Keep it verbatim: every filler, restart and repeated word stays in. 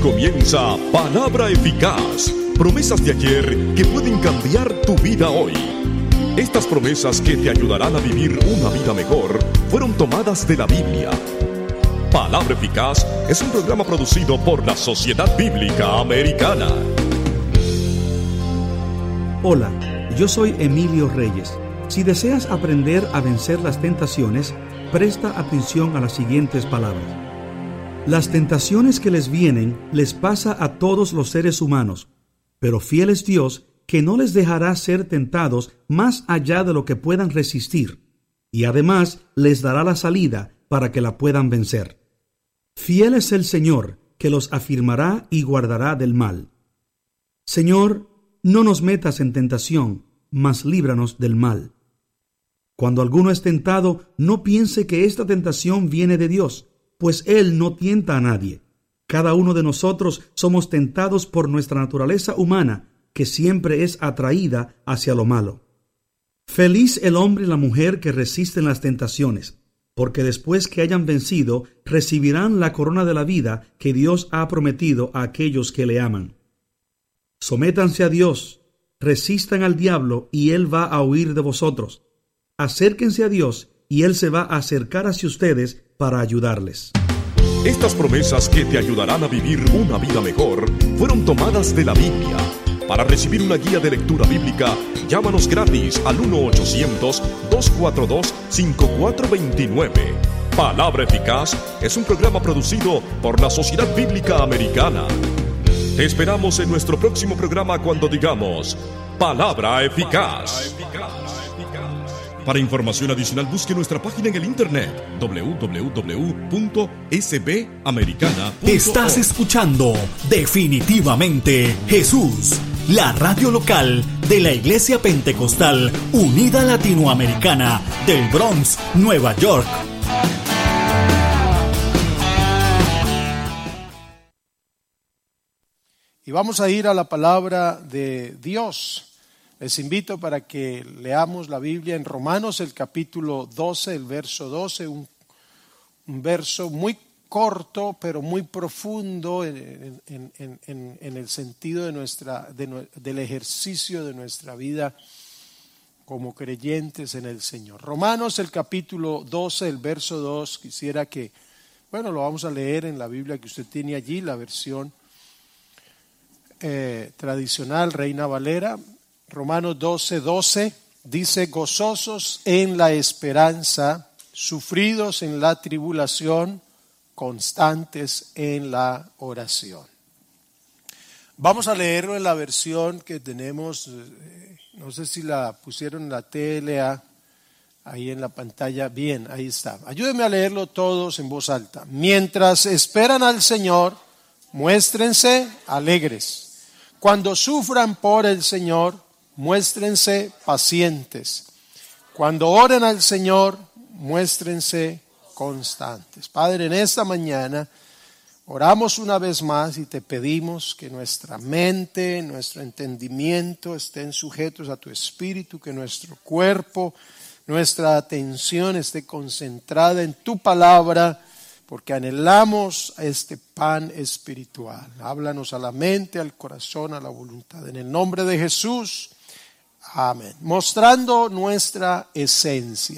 comienza Palabra Eficaz, promesas de ayer que pueden cambiar tu vida hoy. Estas promesas que te ayudarán a vivir una vida mejor fueron tomadas de la Biblia. Palabra Eficaz es un programa producido por la Sociedad Bíblica Americana. Hola, yo soy Emilio Reyes. Si deseas aprender a vencer las tentaciones, presta atención a las siguientes palabras. Las tentaciones que les vienen les pasa a todos los seres humanos, pero fiel es Dios que no les dejará ser tentados más allá de lo que puedan resistir, y además les dará la salida para que la puedan vencer. Fiel es el Señor que los afirmará y guardará del mal. Señor, no nos metas en tentación, mas líbranos del mal. Cuando alguno es tentado, no piense que esta tentación viene de Dios, pues Él no tienta a nadie. Cada uno de nosotros somos tentados por nuestra naturaleza humana, que siempre es atraída hacia lo malo. Feliz el hombre y la mujer que resisten las tentaciones, porque después que hayan vencido, recibirán la corona de la vida que Dios ha prometido a aquellos que le aman. Sométanse a Dios, resistan al diablo y Él va a huir de vosotros. Acérquense a Dios y Él se va a acercar hacia ustedes para ayudarles. Estas promesas que te ayudarán a vivir una vida mejor fueron tomadas de la Biblia. Para recibir una guía de lectura bíblica, llámanos gratis al uno ochocientos, dos cuatro dos, cinco cuatro dos nueve. Palabra Eficaz es un programa producido por la Sociedad Bíblica Americana. Te esperamos en nuestro próximo programa cuando digamos Palabra Eficaz. Para información adicional, busque nuestra página en el internet doble u doble u doble u punto s b americana punto org. Estás escuchando Definitivamente Jesús, la radio local de la Iglesia Pentecostal Unida Latinoamericana del Bronx, Nueva York. Y vamos a ir a la palabra de Dios. Les invito para que leamos la Biblia en Romanos, el capítulo doce, el verso doce, un, un verso muy corto, pero muy profundo en, en, en, en, en el sentido de nuestra, de, del ejercicio de nuestra vida como creyentes en el Señor. Romanos, el capítulo doce, el verso dos, quisiera que, bueno, lo vamos a leer en la Biblia que usted tiene allí, la versión eh, tradicional, Reina Valera. Romanos doce, doce dice: gozosos en la esperanza, sufridos en la tribulación, constantes en la oración. Vamos a leerlo en la versión que tenemos, no sé si la pusieron en la T L A, ahí en la pantalla. Bien, ahí está. Ayúdenme a leerlo todos en voz alta. Mientras esperan al Señor, muéstrense alegres. Cuando sufran por el Señor, muéstrense pacientes. Cuando oren al Señor, muéstrense constantes. Padre, en esta mañana oramos una vez más y te pedimos que nuestra mente, nuestro entendimiento estén sujetos a tu Espíritu, que nuestro cuerpo, nuestra atención esté concentrada en tu palabra, porque anhelamos este pan espiritual. Háblanos a la mente, al corazón, a la voluntad. En el nombre de Jesús. Amén. Mostrando nuestra esencia.